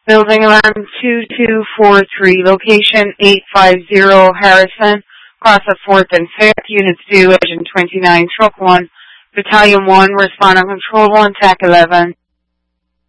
Building alarm 2243, location 850 Harrison, cross of 4th and 5th, units due, Agent 29, Truck 1, Battalion 1, respond on control 1, TAC 11.